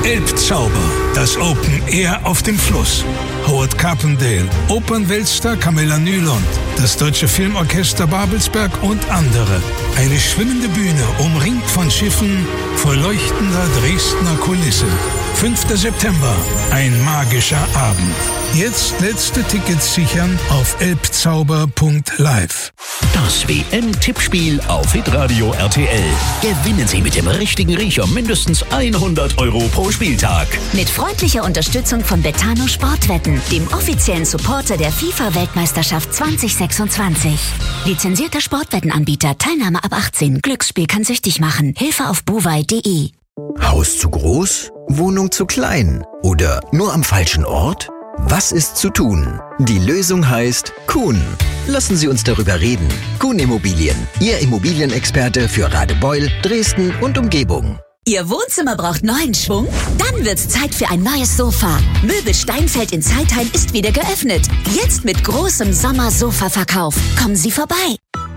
Elbzauber, das Open Air auf dem Fluss. Howard Carpendale, Opernweltstar Camilla Nylund, das Deutsche Filmorchester Babelsberg und andere. Eine schwimmende Bühne, umringt von Schiffen, vor leuchtender Dresdner Kulisse. 5. September, ein magischer Abend. Jetzt letzte Tickets sichern auf elbzauber.live. Das WM-Tippspiel auf Hitradio RTL. Gewinnen Sie mit dem richtigen Riecher mindestens 100 € pro Spieltag. Mit freundlicher Unterstützung von Betano Sportwetten, dem offiziellen Supporter der FIFA-Weltmeisterschaft 2026. Lizenzierter Sportwettenanbieter, Teilnahme ab 18. Glücksspiel kann süchtig machen. Hilfe auf buwei.de. Haus zu groß? Wohnung zu klein? Oder nur am falschen Ort? Was ist zu tun? Die Lösung heißt Kuhn. Lassen Sie uns darüber reden. Kuhn Immobilien, Ihr Immobilienexperte für Radebeul, Dresden und Umgebung. Ihr Wohnzimmer braucht neuen Schwung? Dann wird's Zeit für ein neues Sofa. Möbel Steinfeld in Zeitheim ist wieder geöffnet. Jetzt mit großem Sommer-Sofa-Verkauf. Kommen Sie vorbei.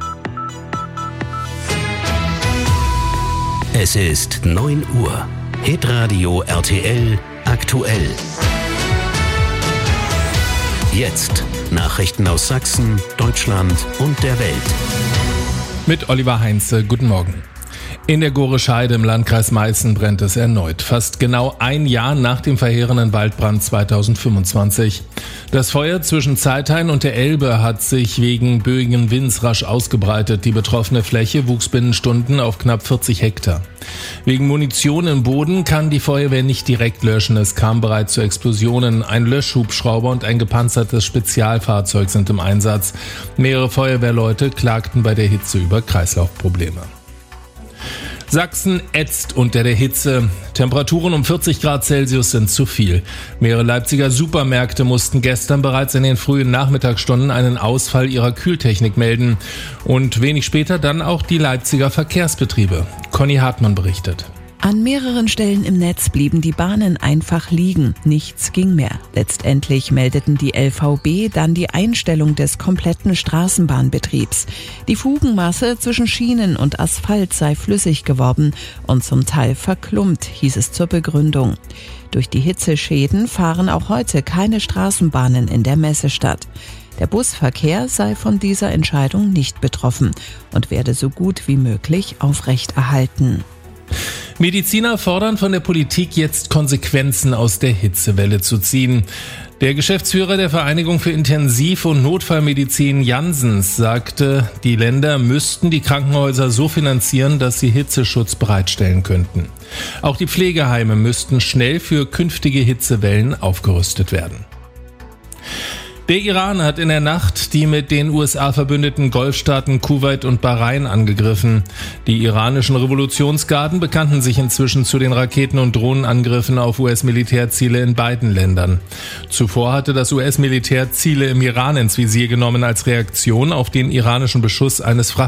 Es ist 9 Uhr. Hitradio RTL aktuell. Jetzt Nachrichten aus Sachsen, Deutschland und der Welt. Mit Oliver Heinze, guten Morgen. In der Gorescheide im Landkreis Meißen brennt es erneut. Fast genau ein Jahr nach dem verheerenden Waldbrand 2025. Das Feuer zwischen Zeitheim und der Elbe hat sich wegen böigen Winds rasch ausgebreitet. Die betroffene Fläche wuchs binnen Stunden auf knapp 40 Hektar. Wegen Munition im Boden kann die Feuerwehr nicht direkt löschen. Es kam bereits zu Explosionen. Ein Löschhubschrauber und ein gepanzertes Spezialfahrzeug sind im Einsatz. Mehrere Feuerwehrleute klagten bei der Hitze über Kreislaufprobleme. Sachsen ätzt unter der Hitze. Temperaturen um 40 Grad Celsius sind zu viel. Mehrere Leipziger Supermärkte mussten gestern bereits in den frühen Nachmittagsstunden einen Ausfall ihrer Kühltechnik melden. Und wenig später dann auch die Leipziger Verkehrsbetriebe. Conny Hartmann berichtet. An mehreren Stellen im Netz blieben die Bahnen einfach liegen. Nichts ging mehr. Letztendlich meldeten die LVB dann die Einstellung des kompletten Straßenbahnbetriebs. Die Fugenmasse zwischen Schienen und Asphalt sei flüssig geworden und zum Teil verklumpt, hieß es zur Begründung. Durch die Hitzeschäden fahren auch heute keine Straßenbahnen in der Messestadt. Der Busverkehr sei von dieser Entscheidung nicht betroffen und werde so gut wie möglich aufrechterhalten. Mediziner fordern von der Politik jetzt Konsequenzen aus der Hitzewelle zu ziehen. Der Geschäftsführer der Vereinigung für Intensiv- und Notfallmedizin Janssens sagte, die Länder müssten die Krankenhäuser so finanzieren, dass sie Hitzeschutz bereitstellen könnten. Auch die Pflegeheime müssten schnell für künftige Hitzewellen aufgerüstet werden. Der Iran hat in der Nacht die mit den USA verbündeten Golfstaaten Kuwait und Bahrain angegriffen. Die iranischen Revolutionsgarden bekannten sich inzwischen zu den Raketen- und Drohnenangriffen auf US-Militärziele in beiden Ländern. Zuvor hatte das US-Militär Ziele im Iran ins Visier genommen als Reaktion auf den iranischen Beschuss eines